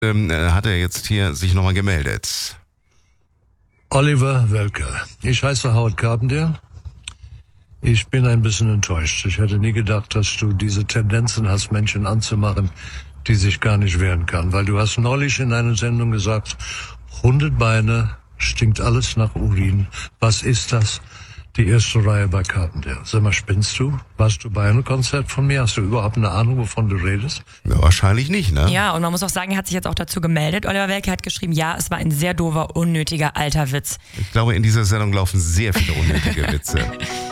hat er jetzt hier sich nochmal gemeldet. Oliver Welke. Ich heiße Howard Carpenter. Ich bin ein bisschen enttäuscht. Ich hätte nie gedacht, dass du diese Tendenzen hast, Menschen anzumachen, die sich gar nicht wehren kann. Weil du hast neulich in einer Sendung gesagt, Hundebeine, stinkt alles nach Urin. Was ist das? Die erste Reihe bei Carpenter. Sag mal, spinnst du? Warst du bei einem Konzert von mir? Hast du überhaupt eine Ahnung, wovon du redest? Ja, wahrscheinlich nicht, ne? Ja, und man muss auch sagen, er hat sich jetzt auch dazu gemeldet. Oliver Welke hat geschrieben, ja, es war ein sehr doofer, unnötiger alter Witz. Ich glaube, in dieser Sendung laufen sehr viele unnötige Witze.